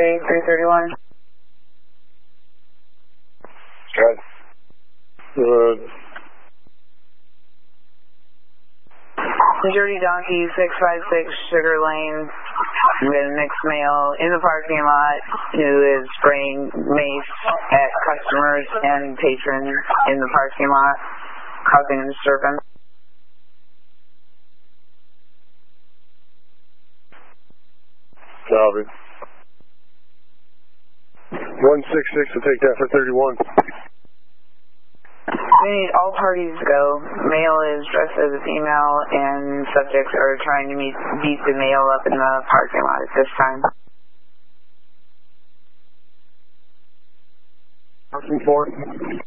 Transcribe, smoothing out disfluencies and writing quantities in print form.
331. Good. Good. Dirty Donkey 656 Sugar Lane with a mixed male in the parking lot who is spraying mace at customers and patrons in the parking lot, causing a disturbance. Copy. 166 to take that for 31. We need all parties to go. Male is dressed as a female, and subjects are trying to beat the male up in the parking lot at this time. Parking 4.